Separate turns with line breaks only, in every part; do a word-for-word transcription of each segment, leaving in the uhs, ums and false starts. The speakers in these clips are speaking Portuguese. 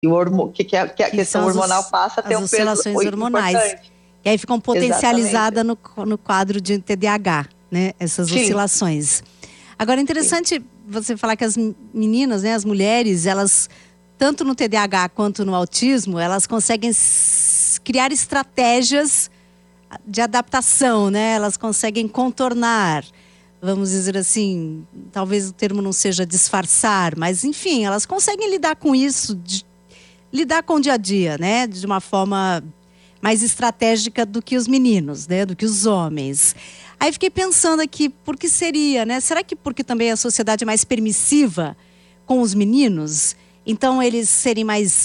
E o hormo, que, que, a, que a
que
questão hormonal
os,
passa a ter um peso
hormonais.
importante.
E aí ficam potencializadas no, no quadro de T D A H, né? Essas Sim. oscilações. Agora, é interessante Sim. você falar que as meninas, né, as mulheres, elas, tanto no T D A H quanto no autismo, elas conseguem criar estratégias de adaptação, né? Elas conseguem contornar, vamos dizer assim, talvez o termo não seja disfarçar, mas enfim, elas conseguem lidar com isso, de, lidar com o dia a dia, né? De uma forma mais estratégica do que os meninos, né? Do que os homens. Aí fiquei pensando aqui, por que seria, né? Será que porque também a sociedade é mais permissiva com os meninos? Então eles serem mais,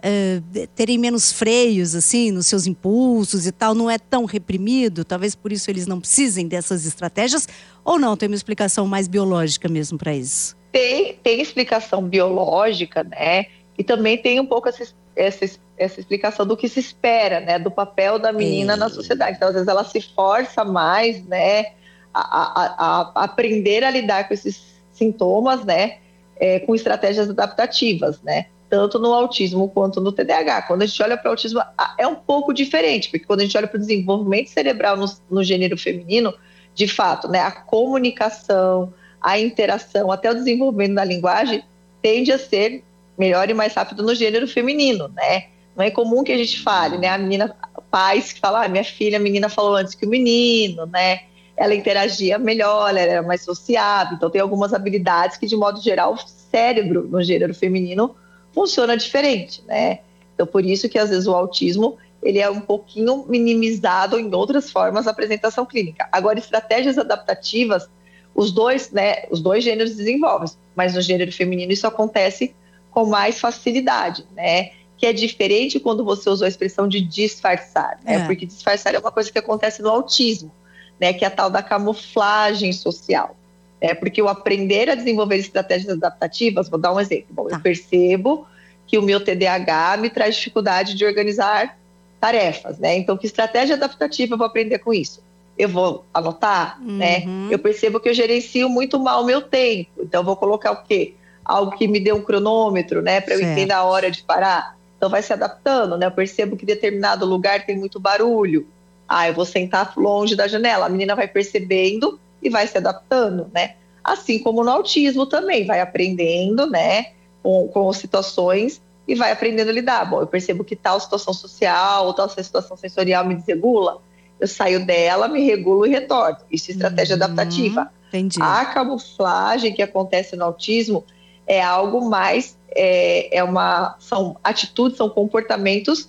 uh, terem menos freios, assim, nos seus impulsos e tal, não é tão reprimido? Talvez por isso eles não precisem dessas estratégias? Ou não, tem uma explicação mais biológica mesmo para isso?
Tem, tem explicação biológica, né? E também tem um pouco essa, essa, essa explicação do que se espera, né? Do papel da menina é. na sociedade. Então, às vezes, ela se força mais, né? A, a, a aprender a lidar com esses sintomas, né? É, com estratégias adaptativas, né? Tanto no autismo quanto no T D A H. Quando a gente olha para o autismo, é um pouco diferente, porque quando a gente olha para o desenvolvimento cerebral no, no gênero feminino, de fato, né? A comunicação, a interação, até o desenvolvimento da linguagem, tende a ser melhor e mais rápido no gênero feminino, né? Não é comum que a gente fale, né? A menina, pais que falam, ah, minha filha, a menina falou antes que o menino, né? Ela interagia melhor, ela era mais sociável, então tem algumas habilidades que, de modo geral, o cérebro no gênero feminino funciona diferente, né? Então, por isso que, às vezes, o autismo, ele é um pouquinho minimizado em outras formas da apresentação clínica. Agora, estratégias adaptativas, os dois, né? Os dois gêneros desenvolvem, mas no gênero feminino isso acontece com mais facilidade, né? Que é diferente quando você usou a expressão de disfarçar, né? É. Porque disfarçar é uma coisa que acontece no autismo, né? Que é a tal da camuflagem social, né? Porque o aprender a desenvolver estratégias adaptativas, vou dar um exemplo. Bom, tá. Eu percebo que o meu T D A H me traz dificuldade de organizar tarefas, né? Então, que estratégia adaptativa eu vou aprender com isso? Eu vou anotar, uhum. né? Eu percebo que eu gerencio muito mal o meu tempo, então eu vou colocar o quê? Algo que me dê um cronômetro, né, para eu entender a hora de parar. Então vai se adaptando, né? Eu percebo que determinado lugar tem muito barulho. Ah, eu vou sentar longe da janela. A menina vai percebendo e vai se adaptando, né? Assim como no autismo também, vai aprendendo, né, com, com situações e vai aprendendo a lidar. Bom, eu percebo que tal situação social ou tal situação sensorial me desregula. Eu saio dela, me regulo e retorno. Isso é estratégia uhum, adaptativa.
Entendi.
A camuflagem que acontece no autismo é algo mais, é, é uma, são atitudes, são comportamentos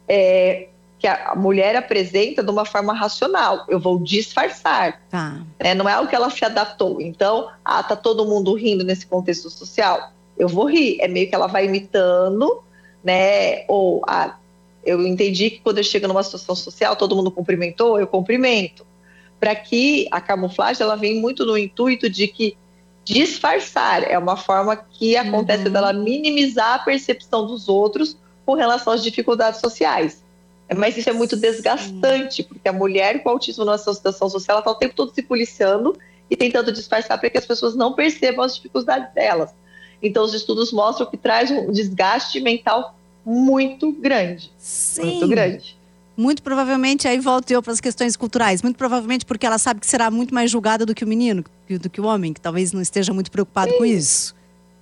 é, que a mulher apresenta de uma forma racional. Eu vou disfarçar.
Tá.
Né? Não é algo que ela se adaptou. Então, ah, tá todo mundo rindo nesse contexto social. Eu vou rir. É meio que ela vai imitando, né? Ou, ah, eu entendi que quando eu chego numa situação social, todo mundo cumprimentou, eu cumprimento. Para que a camuflagem, ela vem muito no intuito de que disfarçar é uma forma que acontece uhum. dela minimizar a percepção dos outros com relação às dificuldades sociais. Mas isso é muito desgastante, Sim. porque a mulher com autismo numa situação social, ela está o tempo todo se policiando e tentando disfarçar para que as pessoas não percebam as dificuldades delas. Então, os estudos mostram que traz um desgaste mental muito grande.
Sim.
Muito grande.
Muito provavelmente, aí volto eu para as questões culturais, muito provavelmente porque ela sabe que será muito mais julgada do que o menino, do que o homem, que talvez não esteja muito preocupado Sim. com isso.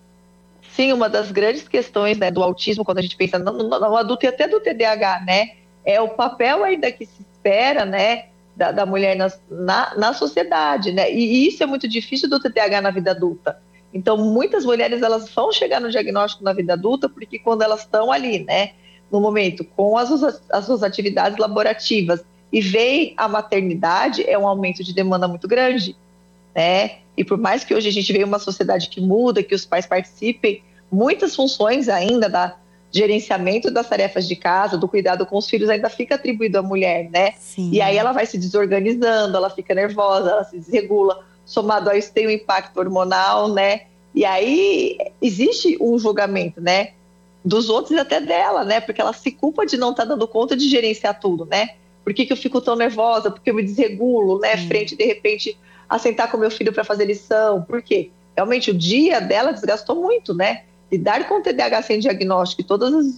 Sim, uma das grandes questões, né, do autismo, quando a gente pensa no, no, no adulto e até do T D A H, né, é o papel ainda que se espera, né, da, da mulher na, na, na sociedade, né, e, e isso é muito difícil do T D A H na vida adulta. Então, muitas mulheres, elas vão chegar no diagnóstico na vida adulta, porque quando elas estão ali, né, no momento, com as, as suas atividades laborativas e vem a maternidade, é um aumento de demanda muito grande, né? E por mais que hoje a gente veja uma sociedade que muda, que os pais participem, muitas funções ainda da gerenciamento das tarefas de casa, do cuidado com os filhos, ainda fica atribuído à mulher, né?
Sim.
E aí ela vai se desorganizando, ela fica nervosa, ela se desregula, somado a isso tem um impacto hormonal, né? E aí existe um julgamento, né? Dos outros e até dela, né? Porque ela se culpa de não estar tá dando conta de gerenciar tudo, né? Por que que eu fico tão nervosa? Porque eu me desregulo, né? Sim. Frente, de repente, a sentar com meu filho para fazer lição. Por quê? Realmente, o dia dela desgastou muito, né? lidar com o T D A H sem diagnóstico e todas as